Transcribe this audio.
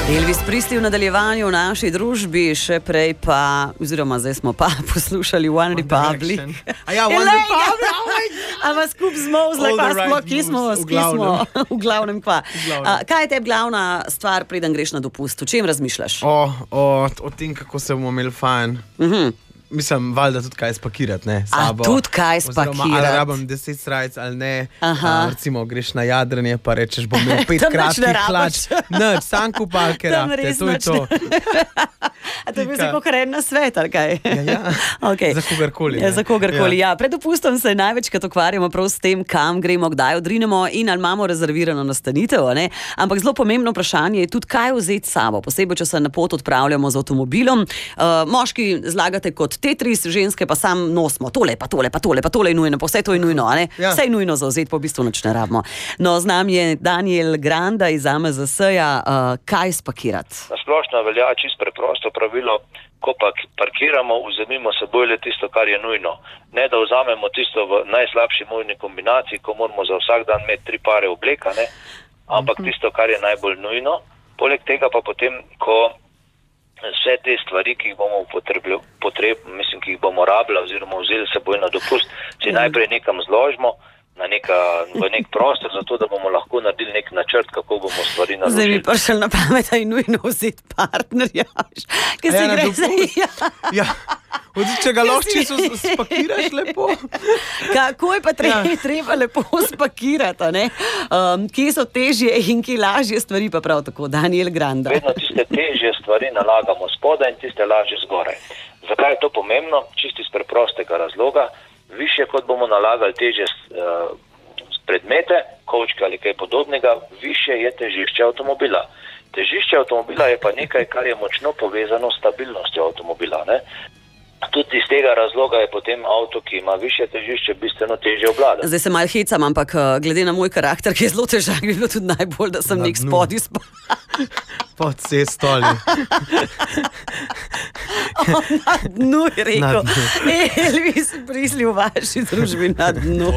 Elvis Presley v nadaljevanju v naši družbi, še prej pa, oziroma zdaj smo pa poslušali One Republic. Ja, One Republic! Ampak skup zmozla, kje smo? V glavnem pa. Kaj je tebi glavna stvar, preden greš na dopust? O čem razmišljaš? O tem, kako se bomo imeli fajn. Mislim, valjda tudi kaj spakirati, ne? Sabo. Tudi kaj spakirati. Ali rabim 10 srajc ali ne. Recimo, greš na jadranje, pa rečeš, bom imel 5 kratkih hlač. Nič, sam kupalke rabite, to je to. A to je bil za kokaren na svet, ali kaj? Ja. Okay. Za kogarkoli. Za kogarkoli, ja. Pred dopustom se največkrat ukvarjamo prav s tem, kam gremo, kdaj odrinemo in ali imamo rezervirano nastanitev, ne? Ampak zelo pomembno vprašanje je tudi, kaj vzeti s sabo, posebej, če se na pot odpravljamo z avtomobilom. Moški zlagate kot Tetris, ženske pa sam nosimo tole, pa tole, pa tole, pa tole je nujno, pa vse to je nujno, ne? Ja. Vse je nujno za vzeti, pa v bistvu nič ne rabimo. No, z nami je Daniel Granda iz AMZS-ja. Kaj spakirati? Na splošno velja čisto preprosto pravilo, ko pa parkiramo, vzemimo seboj le tisto, kar je nujno. Ne, da vzamemo tisto v najslabši možni kombinaciji, ko moramo za vsak dan imeti 3 pare obleka, ne? Ampak tisto, kar je najbolj nujno. Poleg tega pa potem, ko vse te stvari, ki jih bomo ki jih bomo rabili oziroma vzeli seboj na dopust, si najprej nekam zložimo v nek prostor, zato da bomo lahko naredili nek načrt, kako bomo stvari naložili. Zdaj mi prišel na pamet, da je nujno vzeti partnerja. Ja. Če ga lahko čisto spakiraš lepo. Kako je pa treba lepo spakirati, ne? Kje so težje in kje lažje stvari, pa prav tako, Daniel Granda. Vedno tiste težje stvari nalagamo spodaj in tiste lažje zgoraj. Zakaj je to pomembno? Čisto iz preprostega razloga. Više kot bomo nalagali težje predmete, kovčke ali kaj podobnega, više je težišče avtomobila. Težišče avtomobila je pa nekaj, kar je močno povezano s stabilnostjo avtomobila, ne? Tudi iz tega razloga je potem avto, ki ima više težišče, bistveno težje obvladati. Zdaj se malo hecam, ampak glede na moj karakter, ki je zelo težak, bi bilo tudi najbolj, da sem nek spodaj spal. Pod vse stoli. Na dnu je rekel. Elvis Presley v vaši družbi na dnu.